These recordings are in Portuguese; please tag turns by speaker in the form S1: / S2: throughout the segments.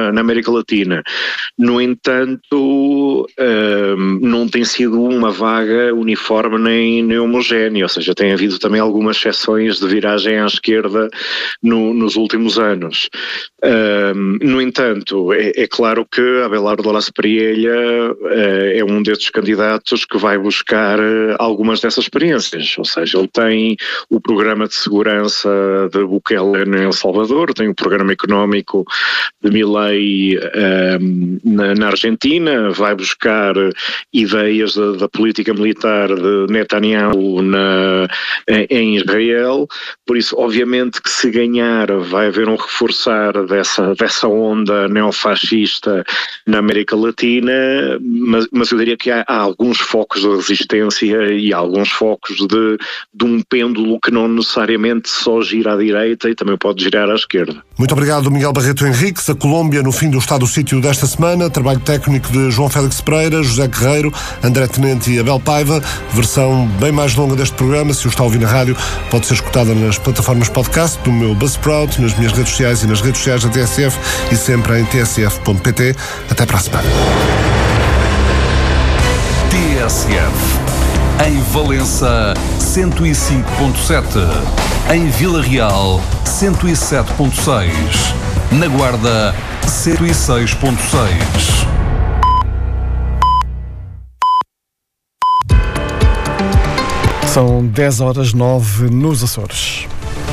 S1: na América Latina. No entanto, não tem sido uma vaga uniforme nem homogénea, ou seja, tem havido também algumas exceções de viragem à esquerda nos últimos anos. No entanto, é claro que Abelardo Lasperielha é um desses candidatos que vai buscar algumas dessas experiências, ou seja, ele tem o programa de segurança de Bukele em El Salvador, tem o programa económico de Milei na Argentina, vai buscar ideias da política militar de Netanyahu em Israel, por isso obviamente que se ganhar vai haver um reforçar dessa onda neofascista na América Latina, mas eu diria que há alguns focos de resistência e alguns focos de um pêndulo que não necessariamente só gira à direita e também pode girar à esquerda.
S2: Muito obrigado, Miguel Barreto Henriques. A Colômbia no fim do estado do sítio desta semana, trabalho técnico de João Félix Pereira, José Guerreiro, André Tenente e Abel Paiva. Versão bem mais longa deste programa, se o está a ouvir na rádio, pode ser escutada nas plataformas podcast, no meu Buzzsprout, nas minhas redes sociais e nas redes sociais da TSF e sempre em tsf.pt. Até para a semana.
S3: TSF. Em Valença, 105.7. Em Vila Real, 107.6. Na Guarda, 106.6.
S4: São 10h09 nos Açores.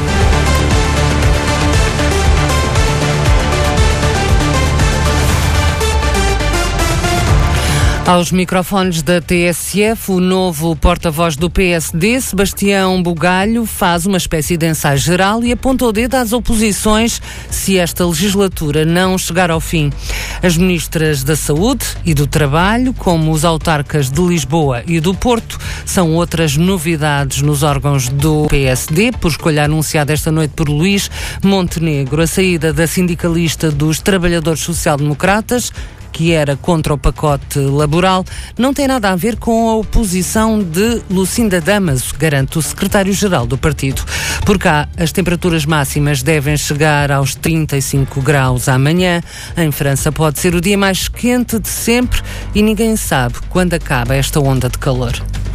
S5: Aos microfones da TSF, o novo porta-voz do PSD, Sebastião Bugalho, faz uma espécie de ensaio geral e aponta o dedo às oposições se esta legislatura não chegar ao fim. As ministras da Saúde e do Trabalho, como os autarcas de Lisboa e do Porto, são outras novidades nos órgãos do PSD, por escolha anunciada esta noite por Luís Montenegro. A saída da sindicalista dos Trabalhadores Social-Democratas, que era contra o pacote laboral, não tem nada a ver com a oposição de Lucinda Damaso, garante o secretário-geral do partido. Por cá, as temperaturas máximas devem chegar aos 35 graus amanhã. Em França pode ser o dia mais quente de sempre e ninguém sabe quando acaba esta onda de calor.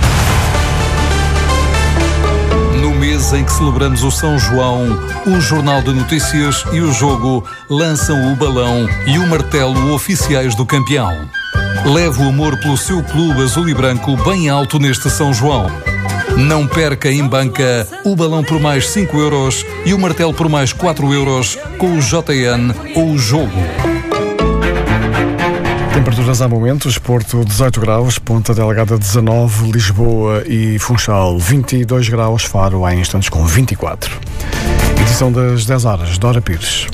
S3: No mês em que celebramos o São João, o Jornal de Notícias e o Jogo lançam o balão e o martelo oficiais do campeão. Leve o amor pelo seu clube azul e branco bem alto neste São João. Não perca em banca o balão por mais 5 euros e o martelo por mais 4 euros com o JN ou o Jogo.
S4: Temperaturas há momentos: Porto 18 graus, Ponta Delgada 19, Lisboa e Funchal 22 graus, Faro há instantes com 24. Edição das 10 horas, Dora Pires.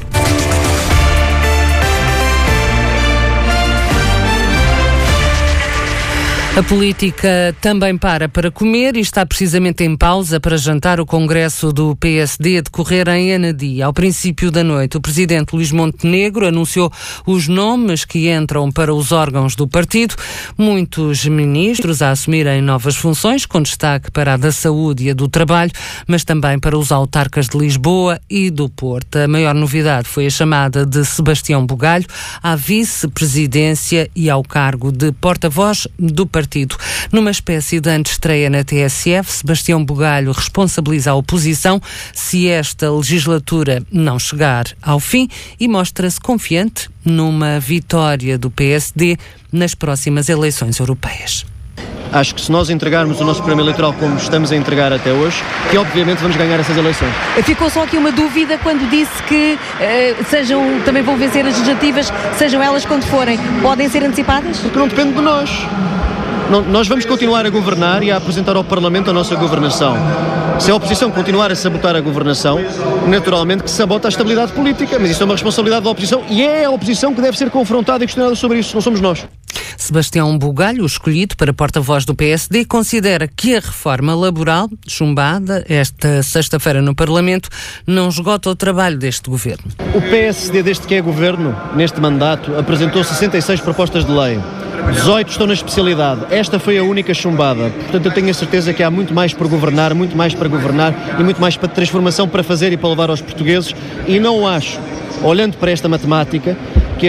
S5: A política também para comer e está precisamente em pausa para jantar o congresso do PSD a decorrer em Anadia. Ao princípio da noite, o presidente Luís Montenegro anunciou os nomes que entram para os órgãos do partido. Muitos ministros a assumirem novas funções, com destaque para a da Saúde e a do Trabalho, mas também para os autarcas de Lisboa e do Porto. A maior novidade foi a chamada de Sebastião Bugalho à vice-presidência e ao cargo de porta-voz do partido. Numa espécie de antestreia na TSF, Sebastião Bugalho responsabiliza a oposição se esta legislatura não chegar ao fim e mostra-se confiante numa vitória do PSD nas próximas eleições europeias.
S6: Acho que se nós entregarmos o nosso programa eleitoral como estamos a entregar até hoje, que obviamente vamos ganhar essas eleições.
S7: Ficou só aqui uma dúvida quando disse que também vão vencer as legislativas, sejam elas quando forem. Podem ser antecipadas?
S6: Porque não depende de nós. Nós vamos continuar a governar e a apresentar ao Parlamento a nossa governação. Se a oposição continuar a sabotar a governação, naturalmente que sabota a estabilidade política, mas isso é uma responsabilidade da oposição e é a oposição que deve ser confrontada e questionada sobre isso, não somos nós.
S5: Sebastião Bugalho, escolhido para porta-voz do PSD, considera que a reforma laboral, chumbada esta sexta-feira no Parlamento, não esgota o trabalho deste governo.
S6: O PSD, desde que é governo, neste mandato, apresentou 66 propostas de lei. 18 estão na especialidade. Esta foi a única chumbada. Portanto, eu tenho a certeza que há muito mais por governar, muito mais para governar e muito mais para transformação para fazer e para levar aos portugueses. E não acho, olhando para esta matemática, que